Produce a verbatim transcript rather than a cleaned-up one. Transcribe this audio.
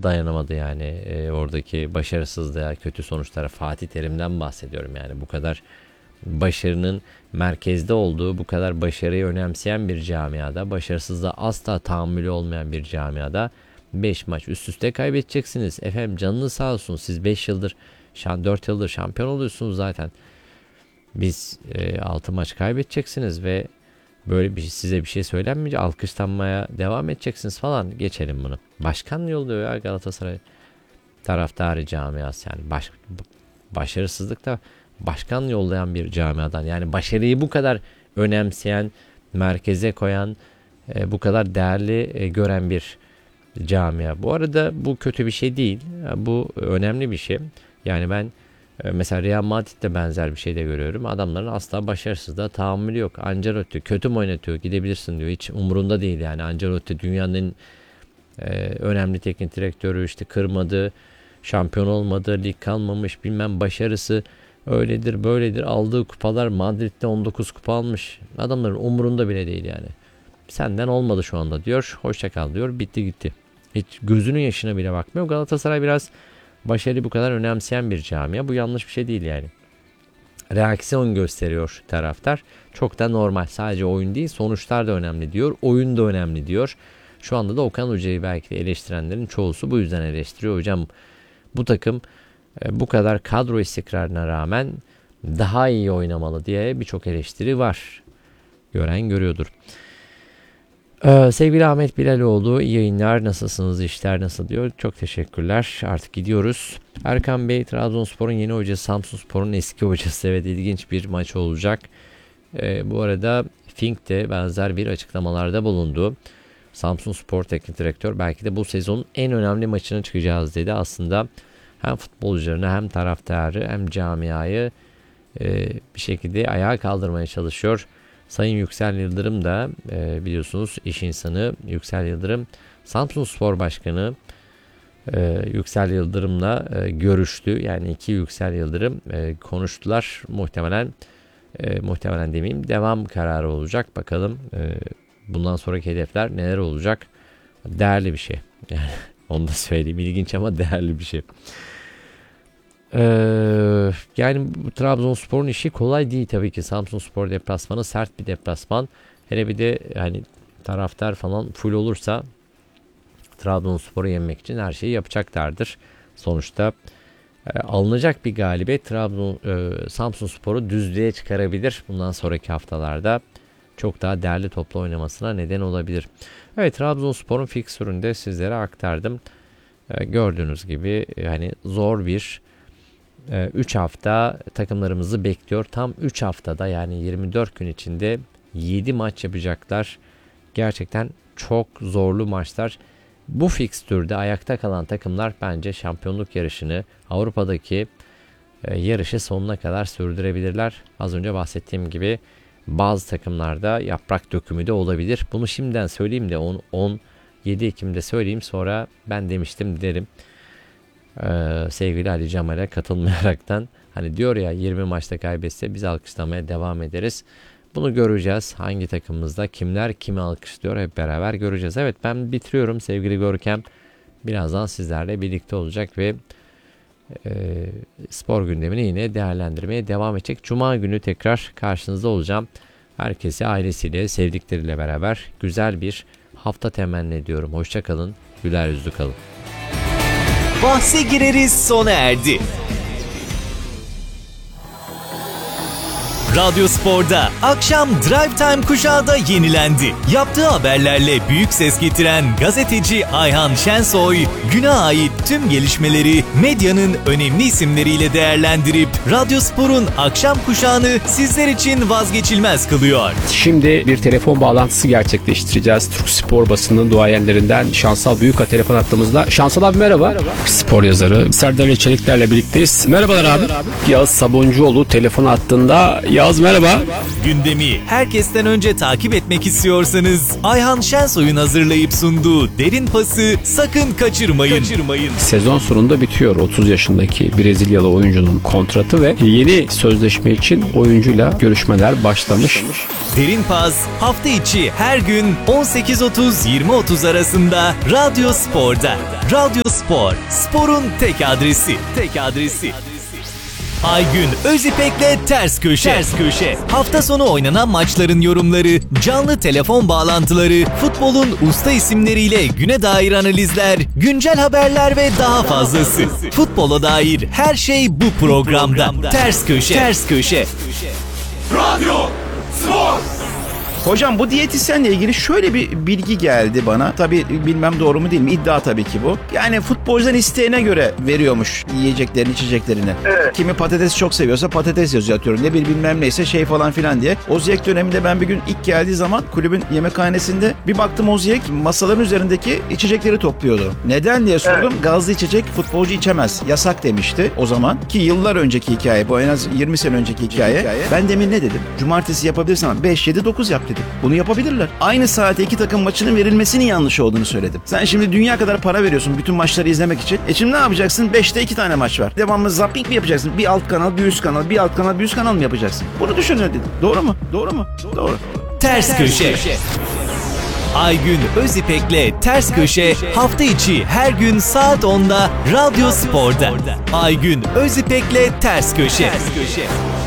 dayanamadı yani e, oradaki başarısızlığa, kötü sonuçlara. Fatih Terim'den bahsediyorum yani. Bu kadar başarının merkezde olduğu, bu kadar başarıyı önemseyen bir camiada, başarısızlığa asla tahammülü olmayan bir camiada beş maç üst üste kaybedeceksiniz. Efendim canınız sağ olsun, siz beş yıldır, dört yıldır şampiyon oluyorsunuz zaten. Biz e, altı maç kaybedeceksiniz ve böyle bir size bir şey söylenmeyecek, alkışlanmaya devam edeceksiniz falan. Geçelim bunu. Başkan yolluyor ya Galatasaray taraftarı camiası yani. Baş, başarısızlık da başkan yollayan bir camiadan. Yani başarıyı bu kadar önemseyen, merkeze koyan, e, bu kadar değerli e, gören bir camia. Bu arada bu kötü bir şey değil. Bu önemli bir şey. Yani ben e, mesela Real Madrid'de benzer bir şey de görüyorum. Adamların asla başarısızlığa tahammülü yok. Ancelotti kötü mü oynatıyor, gidebilirsin diyor. Hiç umurunda değil yani. Ancelotti dünyanın en e, önemli teknik direktörü, işte kırmadı, şampiyon olmadı, lig kalmamış, bilmem başarısı öyledir böyledir, aldığı kupalar, Madrid'de on dokuz kupa almış, adamların umurunda bile değil yani. Senden olmadı şu anda diyor, hoşça kal diyor, bitti gitti. Hiç gözünün yaşına bile bakmıyor. Galatasaray biraz başarıyı bu kadar önemseyen bir camia. Bu yanlış bir şey değil yani. Reaksiyon gösteriyor taraftar. Çok da normal. Sadece oyun değil, sonuçlar da önemli diyor. Oyun da önemli diyor. Şu anda da Okan Hoca'yı belki de eleştirenlerin çoğusu bu yüzden eleştiriyor. Hocam bu takım bu kadar kadro istikrarına rağmen daha iyi oynamalı diye birçok eleştiri var. Gören görüyordur. Ee, sevgili Ahmet Bilaloğlu, iyi yayınlar, nasılsınız, işler nasıl diyor. Çok teşekkürler. Artık gidiyoruz. Erkan Bey, Trabzonspor'un yeni hocası, Samsunspor'un eski hocası. Evet, ilginç bir maç olacak. Ee, bu arada Fink de benzer bir açıklamalarda bulundu. Samsunspor teknik direktör belki de bu sezonun en önemli maçına çıkacağız dedi. Aslında hem futbolcularını hem taraftarı hem camiayı e, bir şekilde ayağa kaldırmaya çalışıyor. Sayın Yüksel Yıldırım da e, biliyorsunuz iş insanı Yüksel Yıldırım, Samsunspor Başkanı e, Yüksel Yıldırım'la e, görüştü. Yani iki Yüksel Yıldırım e, konuştular. Muhtemelen e, muhtemelen demeyeyim, devam kararı olacak. Bakalım e, bundan sonraki hedefler neler olacak. Değerli bir şey. Yani onu da söyleyeyim. İlginç ama değerli bir şey. Ee, yani Trabzonspor'un işi kolay değil tabii ki. Samsunspor deplasmanı sert bir deplasman. Hele bir de yani taraftar falan full olursa Trabzonspor'u yenmek için her şeyi yapacaklardır. Sonuçta e, alınacak bir galibiyet Trabzon e, Samsunspor'u düzlüğe çıkarabilir. Bundan sonraki haftalarda çok daha değerli topla oynamasına neden olabilir. Evet, Trabzonspor'un fiksürünü de sizlere aktardım. E, gördüğünüz gibi yani zor bir üç hafta takımlarımızı bekliyor. Tam üç haftada yani yirmi dört gün içinde yedi maç yapacaklar. Gerçekten çok zorlu maçlar. Bu fikstürde ayakta kalan takımlar bence şampiyonluk yarışını, Avrupa'daki yarışı sonuna kadar sürdürebilirler. Az önce bahsettiğim gibi bazı takımlarda yaprak dökümü de olabilir. Bunu şimdiden söyleyeyim de on, on yedi Ekim'de söyleyeyim, sonra ben demiştim derim. Ee, sevgili Ali Cemal'e katılmayaraktan, hani diyor ya yirmi maçta kaybetse biz alkışlamaya devam ederiz. Bunu göreceğiz. Hangi takımımızda kimler kimi alkışlıyor hep beraber göreceğiz. Evet, ben bitiriyorum sevgili Görkem. Birazdan sizlerle birlikte olacak ve e, spor gündemini yine değerlendirmeye devam edecek. Cuma günü tekrar karşınızda olacağım. Herkese ailesiyle, sevdikleriyle beraber güzel bir hafta temenni ediyorum. Hoşça kalın, güler yüzlü kalın. Bahse gireriz sona erdi. Radyo Spor'da akşam Drive Time kuşağı da yenilendi. Yaptığı haberlerle büyük ses getiren gazeteci Ayhan Şensoy, güne ait tüm gelişmeleri medyanın önemli isimleriyle değerlendirip Radyo Spor'un akşam kuşağını sizler için vazgeçilmez kılıyor. Şimdi bir telefon bağlantısı gerçekleştireceğiz. Türk spor basının duayenlerinden Şansal Büyük'a telefon attığımızda. Şansal abi merhaba. Merhaba. Spor yazarı Serdar Çelikler'le birlikteyiz. Merhabalar abi. Merhabalar abi. Yağız Sabuncuoğlu telefon attığında ya Yağız merhaba. Gündemi herkesten önce takip etmek istiyorsanız Ayhan Şensoy'un hazırlayıp sunduğu Derin Pas'ı sakın kaçırmayın. kaçırmayın. Sezon sonunda bitiyor otuz yaşındaki Brezilyalı oyuncunun kontratı ve yeni sözleşme için oyuncuyla görüşmeler başlamış. Derin Pas hafta içi her gün on sekiz otuz yirmi otuz arasında Radyo Spor'da. Radyo Spor, sporun tek adresi. Tek adresi. Aygün Özipek'le Ters Köşe. Ters Köşe. Hafta sonu oynanan maçların yorumları, canlı telefon bağlantıları, futbolun usta isimleriyle güne dair analizler, güncel haberler ve daha fazlası. Futbola dair her şey bu programda. Ters Köşe. Ters Köşe. Radyo Spor. Hocam bu diyetisyenle ilgili şöyle bir bilgi geldi bana. Tabii bilmem doğru mu değil mi? İddia tabii ki bu. Yani futbolcuların isteğine göre veriyormuş yiyeceklerini, içeceklerini. Evet. Kimi patates çok seviyorsa patates yazıyor atıyorum. Ne bir bilmem neyse şey falan filan diye. Oziyek döneminde ben bir gün ilk geldiği zaman kulübün yemekhanesinde bir baktım Oziyek masaların üzerindeki içecekleri topluyordu. Neden diye sordum. Evet. Gazlı içecek futbolcu içemez. Yasak demişti o zaman. Ki yıllar önceki hikaye bu, en az yirmi sene önceki hikaye. hikaye. Ben demin ne dedim? Cumartesi yapabilirsin ama beş yedi dokuz yap dedim. Bunu yapabilirler. Aynı saate iki takım maçının verilmesinin yanlış olduğunu söyledim. Sen şimdi dünya kadar para veriyorsun bütün maçları izlemek için. E şimdi ne yapacaksın? beşte iki tane maç var. Devamlı zapping mi yapacaksın? Bir alt kanal, bir üst kanal, bir alt kanal, bir üst kanal mı yapacaksın? Bunu düşün dedim. Doğru mu? Doğru mu? Doğru. Ters Köşe. Aygün Özipek'le Ters Köşe hafta içi her gün saat onda Radyo Spor'da. Aygün Özipek'le Ters Köşe. Ters Köşe.